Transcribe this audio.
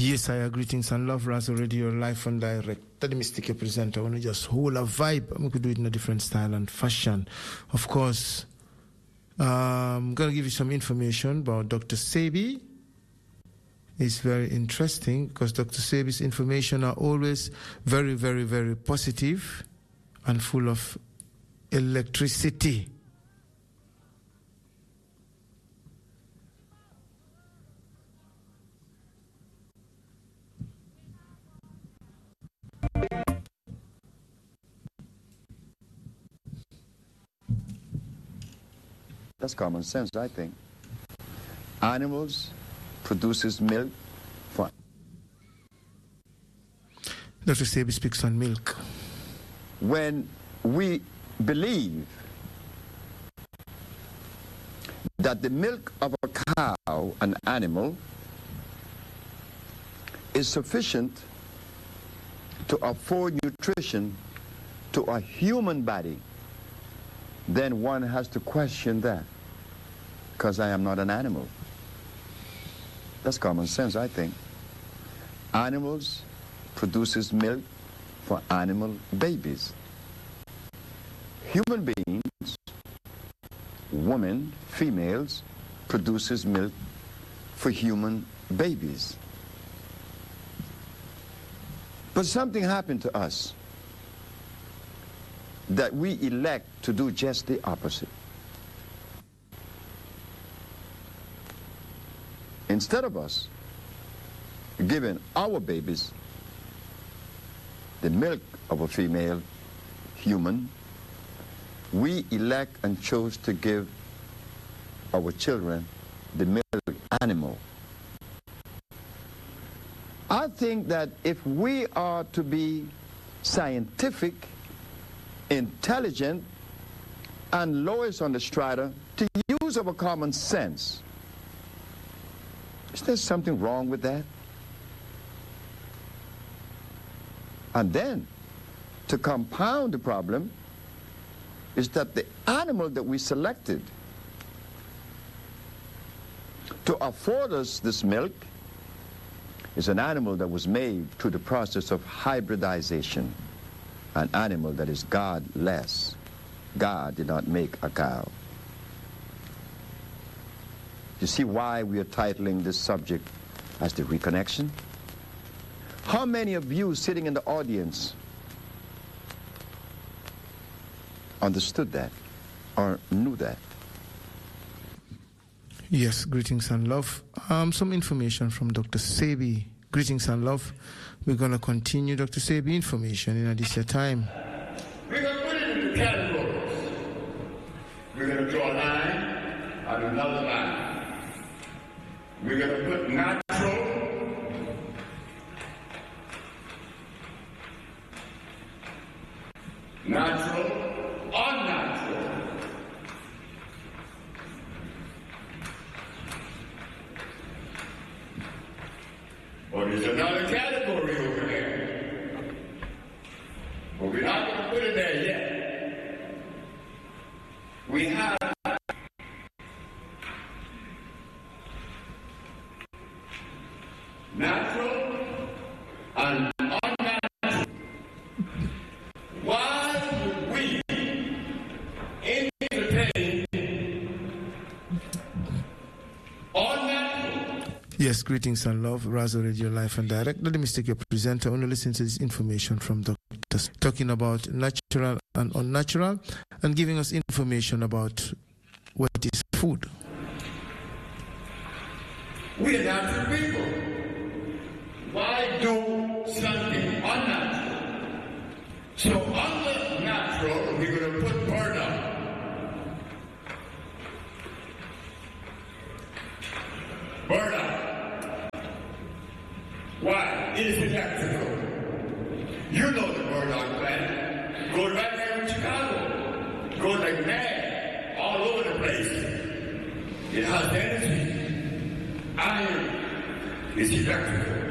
Yes, I agree. Greetings and love, Razo Radio, live and direct. That the Mystic presenter. I want to just hold a vibe. I'm going to do it in a different style and fashion. Of course, I'm going to give you some information about Dr. Sebi. It's very interesting because Dr. Sebi's information are always very, very, very positive and full of electricity. That's common sense, I think. Animals produces milk for... Dr. Sebi speaks on milk. When we believe that the milk of a cow, an animal, is sufficient to afford nutrition to a human body, then one has to question that, because I am not an animal. That's common sense, I think. Animals produces milk for animal babies. Human beings, women, females, produces milk for human babies. But something happened to us that we elect to do just the opposite. Instead of us giving our babies the milk of a female human, we elect and chose to give our children the milk animal. I think that if we are to be scientific, intelligent, and lowest on the strata, to use our common sense, is there something wrong with that? And then, to compound the problem, is that the animal that we selected to afford us this milk is an animal that was made through the process of hybridization, an animal that is godless. God did not make a cow. You see why we are titling this subject as The Reconnection? How many of you sitting in the audience understood that or knew that? Yes, greetings and love. Some information from Dr. Sebi. Greetings and love. We're going to continue Dr. Sebi information in this time. We're going to put it into categories. We're going to draw a line and another line. We're going to put natural, unnatural. But there's another category over there. But we're not going to put it there yet. We have natural and unnatural. Why would we entertain unnatural? Yes, greetings and love. Razo Radio Live and Direct. Let me take your presenter. Only listen to this information from doctors talking about natural and unnatural and giving us information about what is food. We are natural people. Why do something unnatural? So under natural, we're going to put burdock. Burdock. Why? It is electrical. You know the burdock plant. Go right there in Chicago. Go like mad all over the place. It has energy. Iron is electrical.